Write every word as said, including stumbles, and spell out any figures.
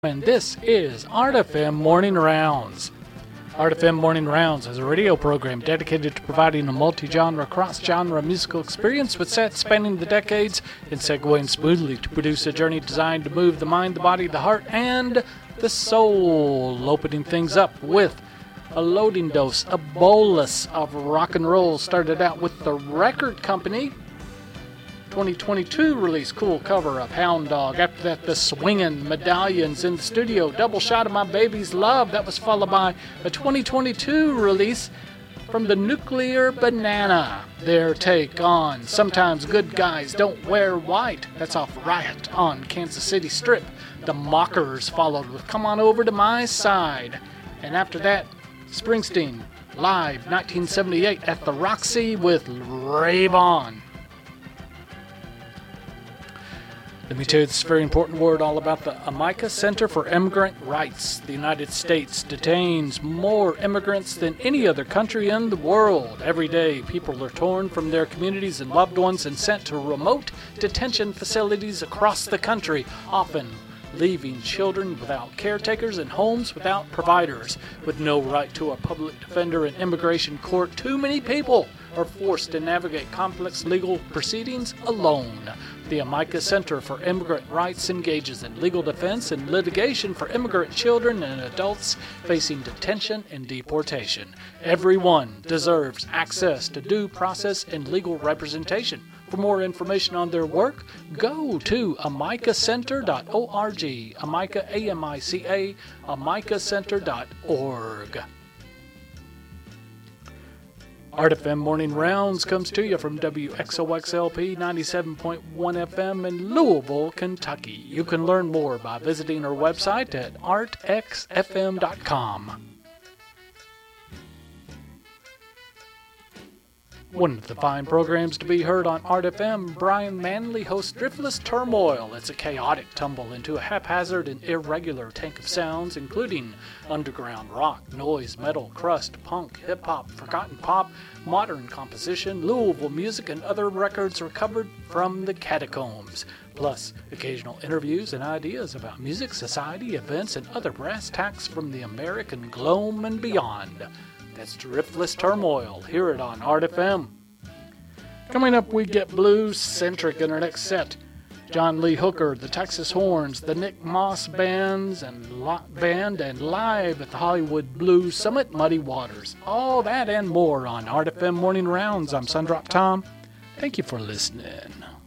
And this is Art F M Morning Rounds. Art F M Morning Rounds is a radio program dedicated to providing a multi-genre, cross-genre musical experience with sets spanning the decades and segueing smoothly to produce a journey designed to move the mind, the body, the heart, and the soul. Opening things up with a loading dose, a bolus of rock and roll. Started out with The Record Company. twenty twenty-two release, cool cover of Hound Dog. After that, the Swingin' Medallions in the Studio, Double Shot of My Baby's Love. That was followed by a twenty twenty-two release from the Nuclear Banana, their take on Sometimes Good Guys Don't Wear White. That's off Riot on Kansas City Strip. The Mockers followed with Come On Over to My Side. And after that, Springsteen live nineteen seventy-eight at the Roxy with Rave On. Let me tell you this very important word all about the Amica Center for Immigrant Rights. The United States detains more immigrants than any other country in the world. Every day, people are torn from their communities and loved ones and sent to remote detention facilities across the country, often leaving children without caretakers and homes without providers. With no right to a public defender in immigration court, too many people are forced to navigate complex legal proceedings alone. The Amica Center for Immigrant Rights engages in legal defense and litigation for immigrant children and adults facing detention and deportation. Everyone deserves access to due process and legal representation. For more information on their work, go to amica center dot org. Amica, A M I C A, amica center dot org. Art F M Morning Rounds comes to you from W X O X L P ninety-seven point one F M in Louisville, Kentucky. You can learn more by visiting our website at art x f m dot com. One of the fine programs to be heard on Art F M, Brian Manley hosts Driftless Turmoil. It's a chaotic tumble into a haphazard and irregular tank of sounds, including underground rock, noise, metal, crust, punk, hip-hop, forgotten pop, modern composition, Louisville music, and other records recovered from the catacombs. Plus, occasional interviews and ideas about music, society, events, and other brass tacks from the American globe and beyond. That's Driftless Turmoil. Hear it on Art F M. Coming up, we get blues-centric in our next set. John Lee Hooker, the Texas Horns, the Nick Moss Bands and li- Band, and live at the Hollywood Blues Summit, Muddy Waters. All that and more on Art F M Morning Rounds. I'm Sundrop Tom. Thank you for listening.